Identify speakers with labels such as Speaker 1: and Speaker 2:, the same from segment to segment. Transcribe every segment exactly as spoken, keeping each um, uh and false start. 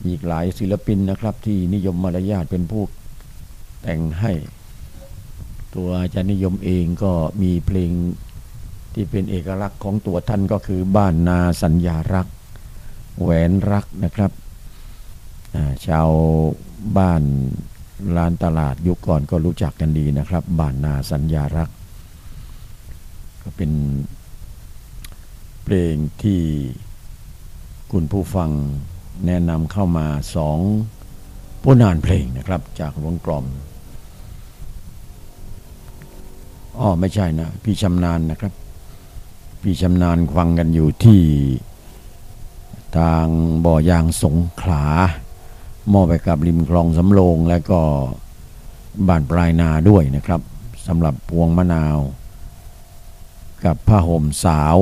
Speaker 1: อีกหลายศิลปินนะครับที่นิยมมารยาทเป็นผู้แต่งให้ตัวอาจารย์นิยมเองก็มีเพลงที่เป็นเอกลักษณ์ของตัวท่านก็คือบ้านนาสัญญารักแหวนรักนะครับชาวบ้านลานตลาดยุคก่อนก็รู้จักกันดีนะครับบ้านนาสัญญารักก็เป็นเพลงที่คุณผู้ฟังแนะนำเข้ามาสองผลงานเพลงนะครับจากวงกลอมอ๋อไม่ใช่นะพี่ชำนาญนะครับพี่ชำนาญฟังกันอยู่ที่ทางบ่อยางสงขลามอบไปกับริมคลองสำโรงและก็บ้านปลายนาด้วยนะครับสำหรับพวงมะนาวกับผ้าห่มสาว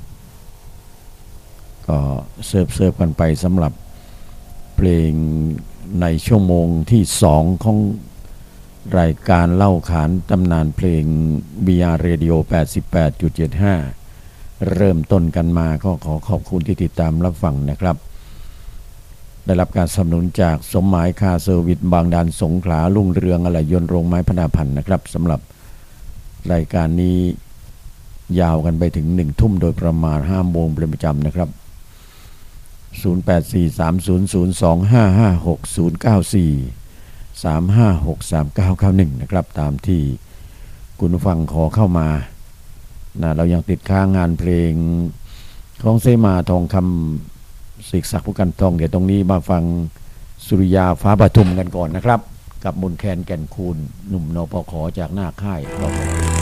Speaker 1: ก็เสิร์ฟเสิร์ฟกันไปสำหรับเพลงในชั่วโมงที่สองของรายการเล่าขานตำนานเพลง บี อาร์ Radio แปดสิบแปดจุดเจ็ดห้า เริ่มต้นกันมาก็ขอขอบคุณที่ติดตามรับฟังนะครับได้รับการสนับสนุนจากสมหมายคาร์เซอร์วิสบางดานสงขลารุ่งเรืองอะไหล่ยนต์โรงไม้พนาพันธ์นะครับสำหรับรายการนี้ยาวกันไปถึงหนึ่งทุ่มโดยประมาณห้าโมงเป็นประจำนะครับศูนย์ แปด สี่ สาม ศูนย์ ศูนย์ สอง ห้า ห้า หก ศูนย์ เก้า สี่ สาม ห้า หก สาม เก้า เก้า หนึ่งนะครับตามที่คุณผู้ฟังขอเข้ามานะเรายังติดค้างงานเพลงของเสมาทองคำศิกศักดิ์ผู้กันทองเดี๋ยวตรงนี้มาฟังสุริยาฟ้าปทุมกันก่อนนะครับกับมนแคนแก่นคูณหนุ่มนปขจากหน้าค่าย